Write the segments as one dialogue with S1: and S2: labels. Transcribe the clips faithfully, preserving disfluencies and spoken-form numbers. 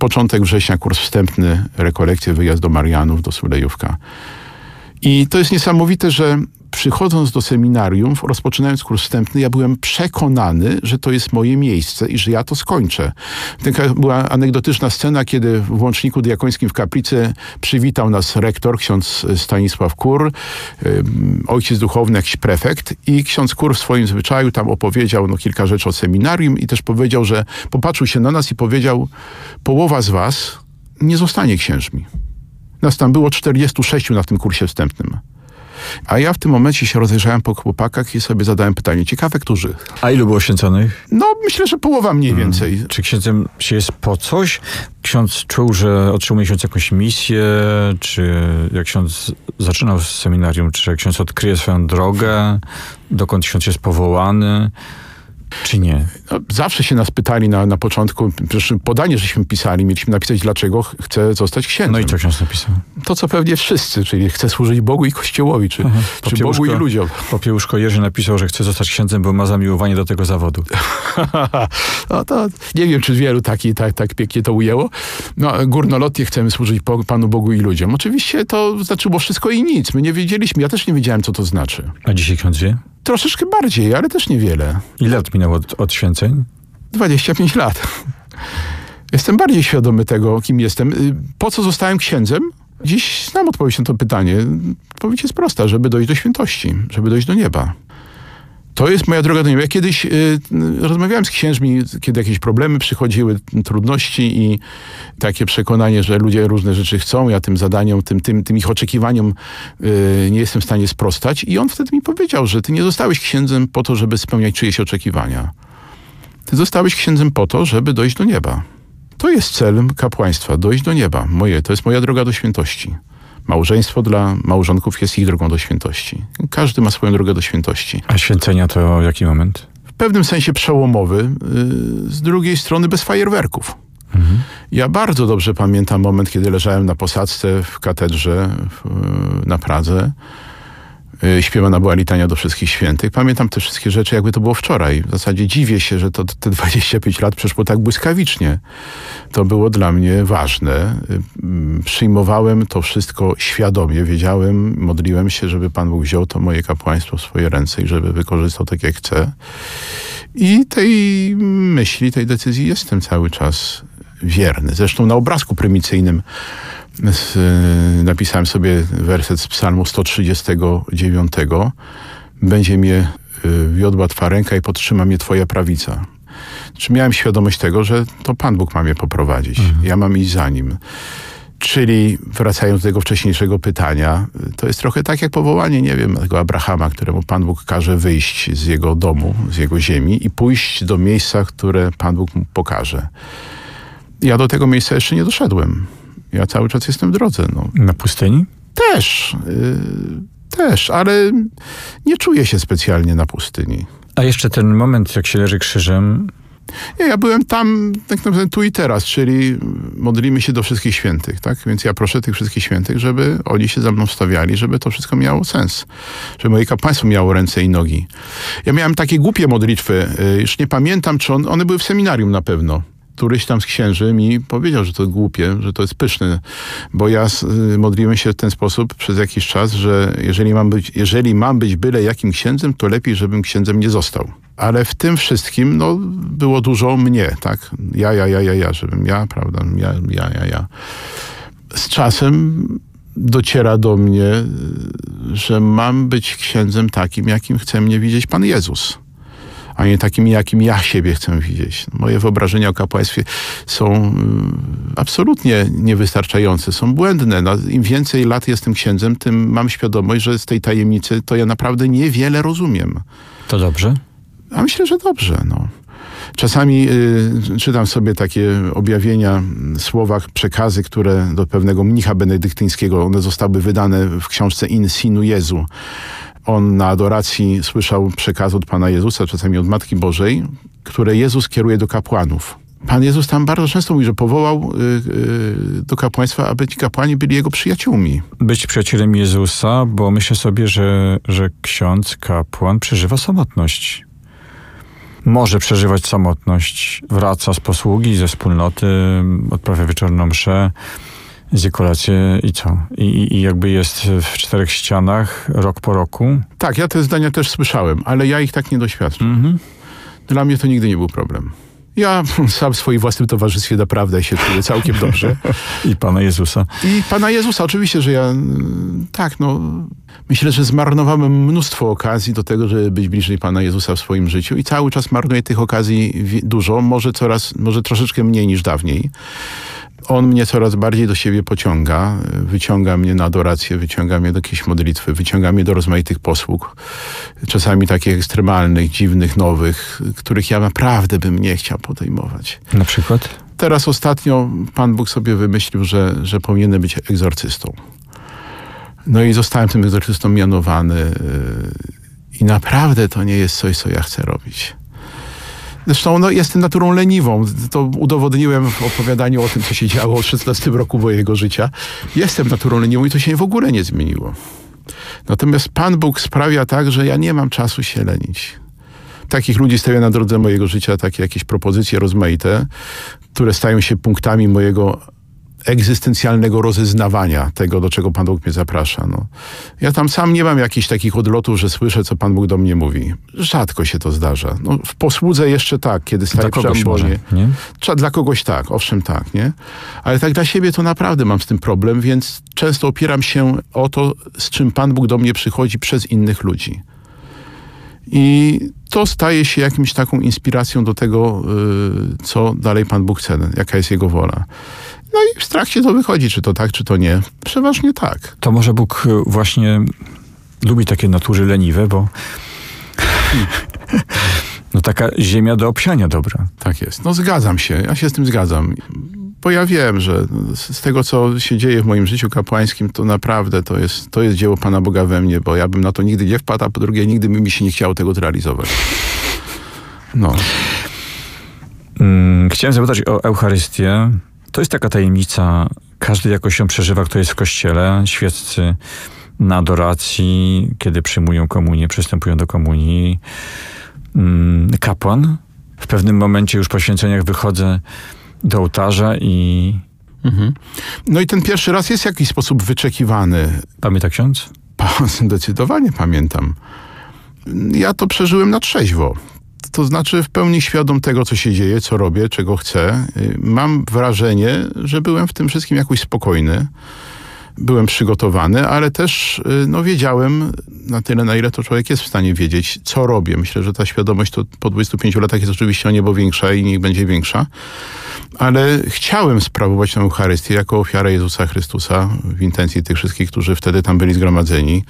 S1: Początek września, kurs wstępny, rekolekcje, wyjazd do Marianów, do Sulejówka. I to jest niesamowite, że przychodząc do seminarium, rozpoczynając kurs wstępny, ja byłem przekonany, że to jest moje miejsce i że ja to skończę. Taka była anegdotyczna scena, kiedy w łączniku diakońskim w kaplicy przywitał nas rektor, ksiądz Stanisław Kur, ojciec duchowny, jakiś prefekt, i ksiądz Kur w swoim zwyczaju tam opowiedział no, kilka rzeczy o seminarium i też powiedział, że popatrzył się na nas i powiedział: połowa z was nie zostanie księżmi. Nas tam było czterdziestu sześciu na tym kursie wstępnym. A ja w tym momencie się rozejrzałem po chłopakach i sobie zadałem pytanie, ciekawe, którzy?
S2: A ilu było święconych?
S1: No, myślę, że połowa mniej więcej.
S2: Hmm. Czy księdzem się jest po coś? Ksiądz czuł, że otrzymuje ksiądz jakąś misję? Czy jak ksiądz zaczynał z seminarium, czy jak ksiądz odkryje swoją drogę? Dokąd ksiądz jest powołany? Czy nie?
S1: No, zawsze się nas pytali na, na początku, przecież podanie, żeśmy pisali, mieliśmy napisać, dlaczego chcę zostać księdzem.
S2: No i co ksiądz napisał?
S1: To, co pewnie wszyscy, czyli chcę służyć Bogu i Kościołowi, czy, czy Bogu i ludziom.
S2: Popiełuszko Jerzy napisał, że chce zostać księdzem, bo ma zamiłowanie do tego zawodu.
S1: No to nie wiem, czy wielu taki, tak, tak pięknie to ujęło. No, górnolotnie chcemy służyć Panu Bogu i ludziom. Oczywiście to znaczyło wszystko i nic. My nie wiedzieliśmy, ja też nie wiedziałem, co to znaczy.
S2: A dzisiaj ksiądz wie?
S1: Troszeczkę bardziej, ale też niewiele.
S2: Ile lat minęło od, od święceń?
S1: dwadzieścia pięć lat. Jestem bardziej świadomy tego, kim jestem. Po co zostałem księdzem? Dziś znam odpowiedź na to pytanie. Odpowiedź jest prosta, żeby dojść do świętości, żeby dojść do nieba. To jest moja droga do nieba. Ja kiedyś y, rozmawiałem z księżmi, kiedy jakieś problemy przychodziły, trudności i takie przekonanie, że ludzie różne rzeczy chcą, ja tym zadaniom, tym, tym, tym ich oczekiwaniom y, nie jestem w stanie sprostać. I on wtedy mi powiedział, że ty nie zostałeś księdzem po to, żeby spełniać czyjeś oczekiwania. Ty zostałeś księdzem po to, żeby dojść do nieba. To jest cel kapłaństwa, dojść do nieba. Moje, to jest moja droga do świętości. Małżeństwo dla małżonków jest ich drogą do świętości. Każdy ma swoją drogę do świętości.
S2: A święcenia to jaki moment?
S1: W pewnym sensie przełomowy, yy, z drugiej strony bez fajerwerków. Mhm. Ja bardzo dobrze pamiętam moment, kiedy leżałem na posadzce w katedrze w, yy, na Pradze. Yy, śpiewana była litania do wszystkich świętych. Pamiętam te wszystkie rzeczy, jakby to było wczoraj. W zasadzie dziwię się, że to te dwadzieścia pięć lat przeszło tak błyskawicznie. To było dla mnie ważne. Yy, przyjmowałem to wszystko świadomie. Wiedziałem, modliłem się, żeby Pan Bóg wziął to moje kapłaństwo w swoje ręce i żeby wykorzystał tak, jak chce. I tej myśli, tej decyzji jestem cały czas wierny. Zresztą na obrazku prymicyjnym z, y, napisałem sobie werset z psalmu sto trzydziestego dziewiątego. Będzie mnie y, wiodła Twa ręka i podtrzyma mnie Twoja prawica. Czy miałem świadomość tego, że to Pan Bóg ma mnie poprowadzić. Mhm. Ja mam iść za Nim. Czyli wracając do tego wcześniejszego pytania, to jest trochę tak jak powołanie, nie wiem, tego Abrahama, któremu Pan Bóg każe wyjść z jego domu, z jego ziemi i pójść do miejsca, które Pan Bóg mu pokaże. Ja do tego miejsca jeszcze nie doszedłem. Ja cały czas jestem w drodze. No.
S2: Na pustyni?
S1: Też. Yy, też, ale nie czuję się specjalnie na pustyni.
S2: A jeszcze ten moment, jak się leży krzyżem...
S1: Ja, ja byłem tam tak naprawdę tu i teraz, czyli modlimy się do wszystkich świętych, tak? Więc ja proszę tych wszystkich świętych, żeby oni się za mną wstawiali, żeby to wszystko miało sens. Żeby moje kapłaństwo miało ręce i nogi. Ja miałem takie głupie modlitwy, już nie pamiętam, czy on, one były w seminarium na pewno. Któryś tam z księży mi powiedział, że to głupie, że to jest pyszne, bo ja y, modliłem się w ten sposób przez jakiś czas, że jeżeli mam być, jeżeli mam być byle jakim księdzem, to lepiej, żebym księdzem nie został. Ale w tym wszystkim, no, było dużo mnie, tak? Ja, ja, ja, ja, ja, żebym ja, prawda? Ja, ja, ja, ja. Z czasem dociera do mnie, że mam być księdzem takim, jakim chce mnie widzieć Pan Jezus, a nie takim, jakim ja siebie chcę widzieć. Moje wyobrażenia o kapłaństwie są absolutnie niewystarczające, są błędne. No, im więcej lat jestem księdzem, tym mam świadomość, że z tej tajemnicy to ja naprawdę niewiele rozumiem.
S2: To dobrze?
S1: A myślę, że dobrze. No. Czasami y, czytam sobie takie objawienia, słowach, przekazy, które do pewnego mnicha benedyktyńskiego, one zostały wydane w książce In Sinu Jezu. On na adoracji słyszał przekaz od Pana Jezusa, czasami od Matki Bożej, które Jezus kieruje do kapłanów. Pan Jezus tam bardzo często mówi, że powołał y, y, do kapłaństwa, aby ci kapłani byli Jego przyjaciółmi.
S2: Być przyjacielem Jezusa, bo myślę sobie, że, że ksiądz, kapłan przeżywa samotność. może przeżywać samotność, wraca z posługi, ze wspólnoty, odprawia wieczorną mszę, zje kolację i co? I, I jakby jest w czterech ścianach rok po roku?
S1: Tak, ja te zdania też słyszałem, ale ja ich tak nie doświadczam. Mhm. Dla mnie to nigdy nie był problem. Ja sam w swoim własnym towarzystwie naprawdę się czuję całkiem dobrze.
S2: I Pana Jezusa.
S1: I Pana Jezusa, oczywiście, że ja tak, no myślę, że zmarnowałem mnóstwo okazji do tego, żeby być bliżej Pana Jezusa w swoim życiu i cały czas marnuję tych okazji dużo, może coraz, może troszeczkę mniej niż dawniej. On mnie coraz bardziej do siebie pociąga, wyciąga mnie na adorację, wyciąga mnie do jakiejś modlitwy, wyciąga mnie do rozmaitych posług, czasami takich ekstremalnych, dziwnych, nowych, których ja naprawdę bym nie chciał podejmować.
S2: Na przykład?
S1: Teraz ostatnio Pan Bóg sobie wymyślił, że, że powinienem być egzorcystą. No i zostałem tym egzorcystą mianowany i naprawdę to nie jest coś, co ja chcę robić. Zresztą no, jestem naturą leniwą. To udowodniłem w opowiadaniu o tym, co się działo w szesnastym roku mojego życia. Jestem naturą leniwą i to się w ogóle nie zmieniło. Natomiast Pan Bóg sprawia tak, że ja nie mam czasu się lenić. Takich ludzi stawia na drodze mojego życia, takie jakieś propozycje rozmaite, które stają się punktami mojego egzystencjalnego rozeznawania tego, do czego Pan Bóg mnie zaprasza. No. Ja tam sam nie mam jakichś takich odlotów, że słyszę, co Pan Bóg do mnie mówi. Rzadko się to zdarza. No, w posłudze jeszcze tak, kiedy staję przy ambonie. Dla kogoś tak, owszem tak, nie? Ale tak dla siebie to naprawdę mam z tym problem, więc często opieram się o to, z czym Pan Bóg do mnie przychodzi przez innych ludzi. I to staje się jakimś taką inspiracją do tego, yy, co dalej Pan Bóg chce, jaka jest Jego wola. No i w trakcie to wychodzi, czy to tak, czy to nie. Przeważnie tak.
S2: To może Bóg właśnie lubi takie natury leniwe, bo no taka ziemia do obsiania dobra.
S1: Tak jest. No zgadzam się. Ja się z tym zgadzam. Bo ja wiem, że z tego, co się dzieje w moim życiu kapłańskim, to naprawdę to jest, to jest dzieło Pana Boga we mnie, bo ja bym na to nigdy nie wpadł, a po drugie nigdy by mi się nie chciało tego zrealizować. No.
S2: Hmm, chciałem zapytać o Eucharystię. To jest taka tajemnica, każdy jakoś ją przeżywa, kto jest w kościele. Świeccy na adoracji, kiedy przyjmują komunię, przystępują do komunii. Kapłan. W pewnym momencie już po święceniach wychodzę do ołtarza i...
S1: Mhm. No i ten pierwszy raz jest w jakiś sposób wyczekiwany.
S2: Pamięta ksiądz?
S1: Zdecydowanie pamiętam. Ja to przeżyłem na trzeźwo. To znaczy w pełni świadom tego, co się dzieje, co robię, czego chcę. Mam wrażenie, że byłem w tym wszystkim jakoś spokojny. Byłem przygotowany, ale też no, wiedziałem na tyle, na ile to człowiek jest w stanie wiedzieć, co robię. Myślę, że ta świadomość to po dwudziestu pięciu latach jest oczywiście o niebo większa i niech będzie większa. Ale chciałem sprawować tę Eucharystię jako ofiarę Jezusa Chrystusa w intencji tych wszystkich, którzy wtedy tam byli zgromadzeni,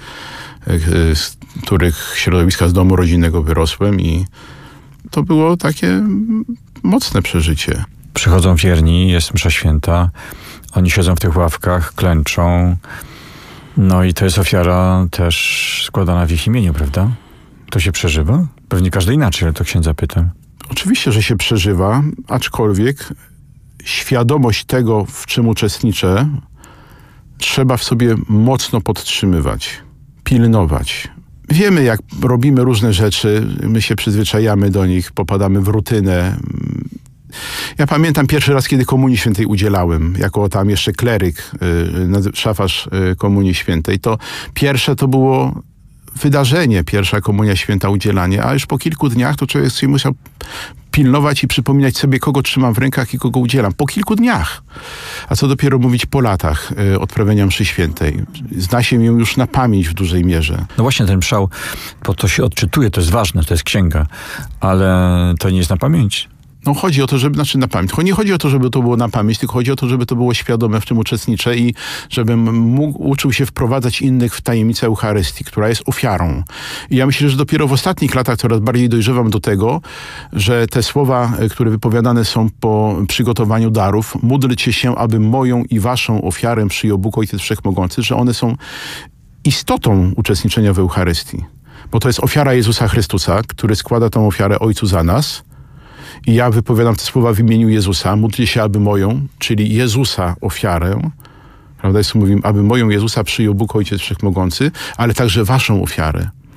S1: z których środowiska z domu rodzinnego wyrosłem i to było takie mocne przeżycie.
S2: Przychodzą wierni, jest msza święta, oni siedzą w tych ławkach, klęczą, no i to jest ofiara też składana w ich imieniu, prawda? To się przeżywa? Pewnie każdy inaczej, ale to księdza pytam.
S1: Oczywiście, że się przeżywa, aczkolwiek świadomość tego, w czym uczestniczę, trzeba w sobie mocno podtrzymywać, pilnować. Wiemy, jak robimy różne rzeczy, my się przyzwyczajamy do nich, popadamy w rutynę. Ja pamiętam pierwszy raz, kiedy Komunii Świętej udzielałem, jako tam jeszcze kleryk, yy, szafarz yy, Komunii Świętej. To pierwsze to było wydarzenie, pierwsza Komunia Święta, udzielanie, a już po kilku dniach to człowiek sobie musiał pilnować i przypominać sobie, kogo trzymam w rękach i kogo udzielam. Po kilku dniach. A co dopiero mówić po latach y, odprawienia mszy świętej. Zna się ją już na pamięć w dużej mierze.
S2: No właśnie ten mszał, bo to się odczytuje, to jest ważne, to jest księga, ale to nie jest na pamięć.
S1: No chodzi o to, żeby, znaczy na pamięć. Nie chodzi o to, żeby to było na pamięć, tylko chodzi o to, żeby to było świadome, w czym uczestniczę i żebym mógł, uczył się wprowadzać innych w tajemnicę Eucharystii, która jest ofiarą. I ja myślę, że dopiero w ostatnich latach coraz bardziej dojrzewam do tego, że te słowa, które wypowiadane są po przygotowaniu darów, módlcie się, aby moją i waszą ofiarę przyjął Bóg Ojciec Wszechmogący, że one są istotą uczestniczenia w Eucharystii. Bo to jest ofiara Jezusa Chrystusa, który składa tą ofiarę Ojcu za nas. I ja wypowiadam te słowa w imieniu Jezusa. Módlcie się, aby moją, czyli Jezusa ofiarę, prawda, jest mówimy, aby moją Jezusa przyjął Bóg Ojciec Wszechmogący, ale także waszą ofiarę.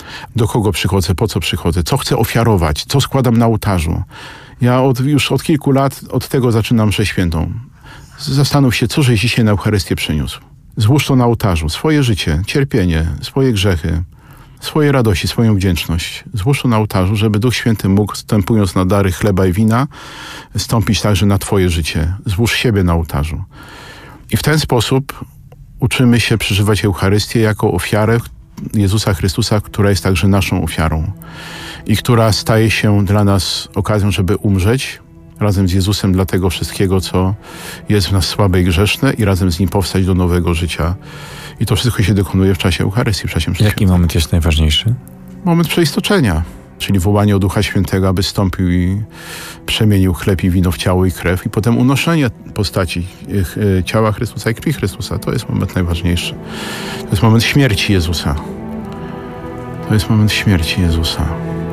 S1: Do kogo przychodzę, po co przychodzę, co chcę ofiarować, co składam na ołtarzu. Ja od, już od kilku lat od tego zaczynam mszę świętą. Zastanów się, co żeś dzisiaj na Eucharystię przyniósł. Złóż to na ołtarzu. Swoje życie, cierpienie, swoje grzechy, swoje radości, swoją wdzięczność. Złóż to na ołtarzu, żeby Duch Święty mógł, stępując na dary chleba i wina, stąpić także na twoje życie. Złóż siebie na ołtarzu. I w ten sposób uczymy się przeżywać Eucharystię jako ofiarę Jezusa Chrystusa, która jest także naszą ofiarą i która staje się dla nas okazją, żeby umrzeć razem z Jezusem dla tego wszystkiego, co jest w nas słabe i grzeszne, i razem z Nim powstać do nowego życia. I to wszystko się dokonuje w czasie Eucharystii, w czasie mszy
S2: Jaki
S1: świętej.
S2: moment jest najważniejszy?
S1: Moment przeistoczenia, czyli wołanie o Ducha Świętego, aby stąpił i przemienił chleb i wino w ciało i krew, i potem unoszenie postaci ciała Chrystusa i krwi Chrystusa. To jest moment najważniejszy. To jest moment śmierci Jezusa. To jest moment śmierci Jezusa.